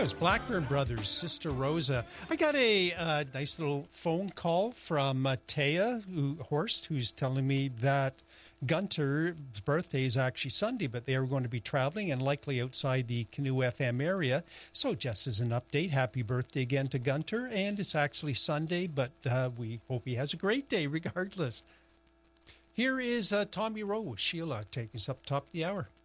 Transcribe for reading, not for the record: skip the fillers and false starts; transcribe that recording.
was Blackburn Brothers, Sister Rosa. I got a nice little phone call from Taya Horst, who's telling me that Gunter's birthday is actually Sunday, but they are going to be traveling and likely outside the Canoe FM area. So just as an update, happy birthday again to Gunter, and it's actually Sunday, but we hope he has a great day regardless. Here is Tommy Rowe with Sheila taking us up top of the hour.